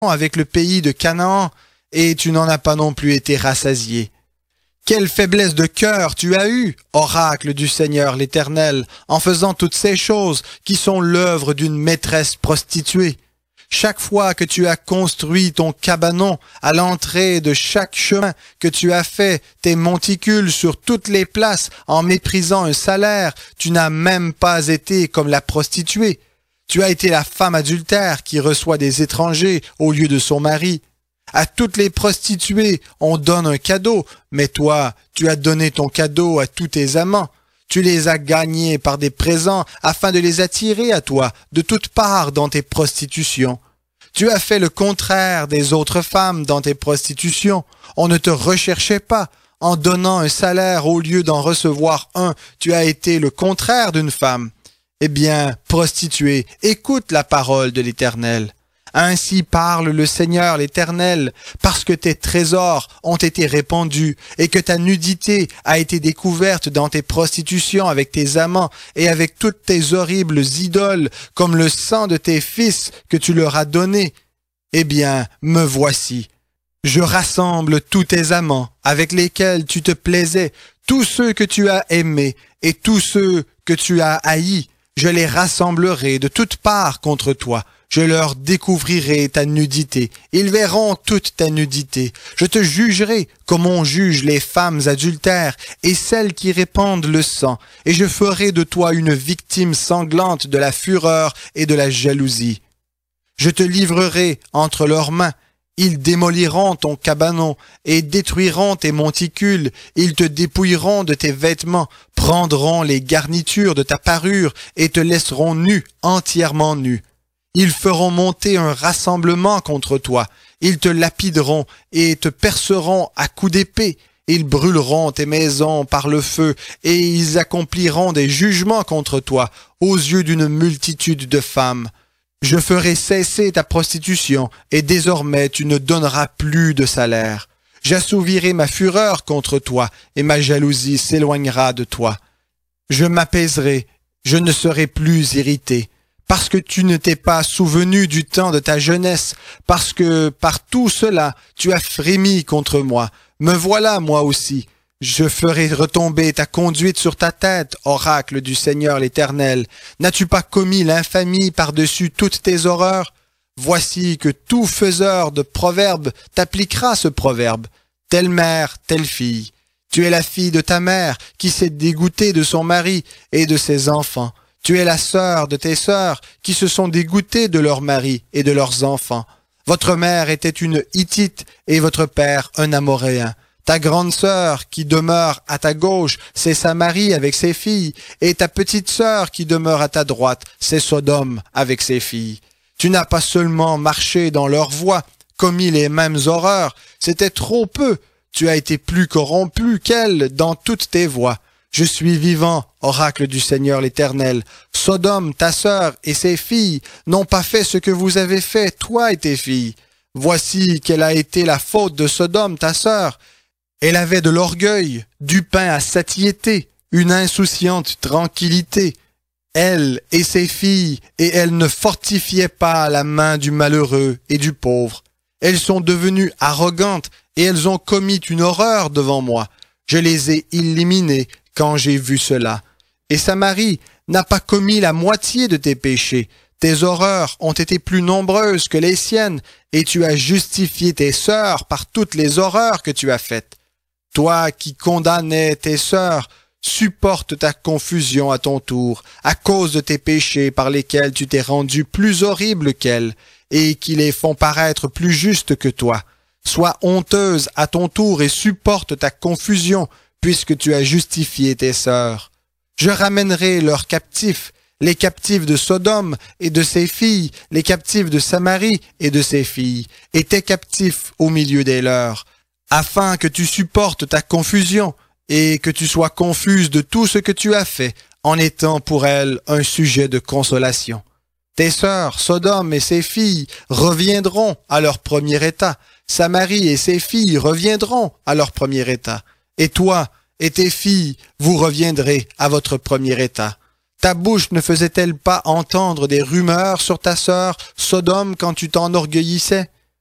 avec le pays de Canaan, et tu n'en as pas non plus été rassasié. Quelle faiblesse de cœur tu as eue, oracle du Seigneur l'Éternel, en faisant toutes ces choses qui sont l'œuvre d'une maîtresse prostituée. Chaque fois que tu as construit ton cabanon à l'entrée de chaque chemin, que tu as fait tes monticules sur toutes les places en méprisant un salaire, tu n'as même pas été comme la prostituée. Tu as été la femme adultère qui reçoit des étrangers au lieu de son mari. À toutes les prostituées, on donne un cadeau, mais toi, tu as donné ton cadeau à tous tes amants. Tu les as gagnés par des présents afin de les attirer à toi de toutes parts dans tes prostitutions. Tu as fait le contraire des autres femmes dans tes prostitutions. On ne te recherchait pas. En donnant un salaire au lieu d'en recevoir un, tu as été le contraire d'une femme. Eh bien, prostituée, écoute la parole de l'Éternel. Ainsi parle le Seigneur l'Éternel, parce que tes trésors ont été répandus et que ta nudité a été découverte dans tes prostitutions avec tes amants et avec toutes tes horribles idoles, comme le sang de tes fils que tu leur as donné. Eh bien, me voici. Je rassemble tous tes amants avec lesquels tu te plaisais, tous ceux que tu as aimés et tous ceux que tu as haïs. Je les rassemblerai de toutes parts contre toi. Je leur découvrirai ta nudité. Ils verront toute ta nudité. Je te jugerai comme on juge les femmes adultères et celles qui répandent le sang. Et je ferai de toi une victime sanglante de la fureur et de la jalousie. Je te livrerai entre leurs mains. Ils démoliront ton cabanon et détruiront tes monticules. Ils te dépouilleront de tes vêtements, prendront les garnitures de ta parure et te laisseront nu, entièrement nu. Ils feront monter un rassemblement contre toi. Ils te lapideront et te perceront à coups d'épée. Ils brûleront tes maisons par le feu et ils accompliront des jugements contre toi aux yeux d'une multitude de femmes. Je ferai cesser ta prostitution et désormais tu ne donneras plus de salaire. J'assouvirai ma fureur contre toi et ma jalousie s'éloignera de toi. Je m'apaiserai, je ne serai plus irrité. Parce que tu ne t'es pas souvenu du temps de ta jeunesse, parce que par tout cela tu as frémi contre moi. Me voilà moi aussi. Je ferai retomber ta conduite sur ta tête, oracle du Seigneur l'Éternel. N'as-tu pas commis l'infamie par-dessus toutes tes horreurs? Voici que tout faiseur de proverbes t'appliquera ce proverbe. Telle mère, telle fille. Tu es la fille de ta mère qui s'est dégoûtée de son mari et de ses enfants. Tu es la sœur de tes sœurs qui se sont dégoûtées de leurs maris et de leurs enfants. Votre mère était une Hittite et votre père un Amoréen. Ta grande sœur qui demeure à ta gauche, c'est Samarie avec ses filles, et ta petite sœur qui demeure à ta droite, c'est Sodome avec ses filles. Tu n'as pas seulement marché dans leurs voies, commis les mêmes horreurs, c'était trop peu. Tu as été plus corrompu qu'elles dans toutes tes voies. Je suis vivant, oracle du Seigneur l'Éternel. Sodome, ta sœur et ses filles n'ont pas fait ce que vous avez fait, toi et tes filles. Voici quelle a été la faute de Sodome, ta sœur. Elle avait de l'orgueil, du pain à satiété, une insouciante tranquillité. Elle et ses filles, et elle ne fortifiait pas la main du malheureux et du pauvre. Elles sont devenues arrogantes et elles ont commis une horreur devant moi. Je les ai éliminées quand j'ai vu cela. Et Samarie n'a pas commis la moitié de tes péchés. Tes horreurs ont été plus nombreuses que les siennes, et tu as justifié tes sœurs par toutes les horreurs que tu as faites. Toi qui condamnais tes sœurs, supporte ta confusion à ton tour, à cause de tes péchés par lesquels tu t'es rendu plus horrible qu'elles, et qui les font paraître plus justes que toi. Sois honteuse à ton tour et supporte ta confusion, puisque tu as justifié tes sœurs. Je ramènerai leurs captifs, les captifs de Sodome et de ses filles, les captifs de Samarie et de ses filles, et tes captifs au milieu des leurs, afin que tu supportes ta confusion, et que tu sois confuse de tout ce que tu as fait, en étant pour elles un sujet de consolation. Tes sœurs, Sodome et ses filles, reviendront à leur premier état, Samarie et ses filles reviendront à leur premier état, et toi et tes filles, vous reviendrez à votre premier état. Ta bouche ne faisait-elle pas entendre des rumeurs sur ta sœur, Sodome, quand tu t'enorgueillissais?